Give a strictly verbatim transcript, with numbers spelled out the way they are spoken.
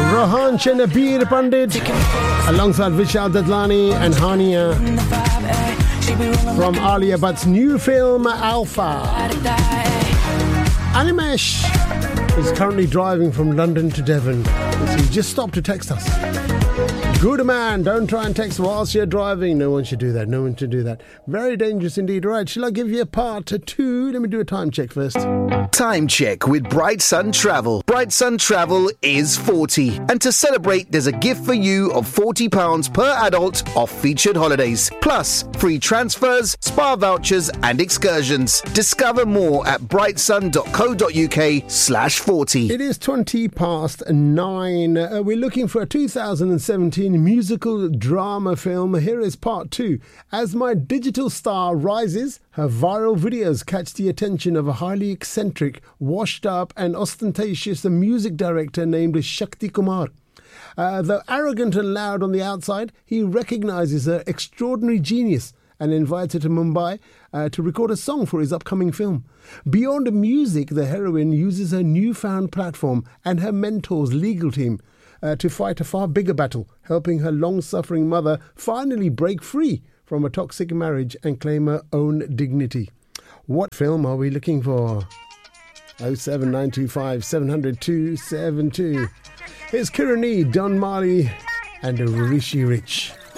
Rohan Chenabir Pandit alongside Vishal Dadlani and Hania from Alia Bhatt's new film Alpha. Animesh is currently driving from London to Devon. So he just stopped to text us. Good man, don't try and text whilst you're driving. No one should do that. No one should do that. Very dangerous indeed. Right, shall I give you a part two? Let me do a time check first. Time check with Bright Sun Travel. Bright Sun Travel is forty. And to celebrate, there's a gift for you of forty pounds per adult off featured holidays. Plus, free transfers, spa vouchers and excursions. Discover more at brightsun.co.uk slash 40. It is twenty past nine. Uh, we're looking for a two thousand seventeen musical drama film. Here is part two. As my digital star rises, her viral videos catch the attention of a highly eccentric, washed up and ostentatious music director named Shakti Kumar. Uh, though arrogant and loud on the outside, he recognizes her extraordinary genius and invites her to Mumbai uh, to record a song for his upcoming film. Beyond music, the heroine uses her newfound platform and her mentor's legal team Uh, to fight a far bigger battle, helping her long-suffering mother finally break free from a toxic marriage and claim her own dignity. What film are we looking for? oh seven nine two five seven zero zero two seven two. Here's Kirani, Don Mali and Rishi Rich.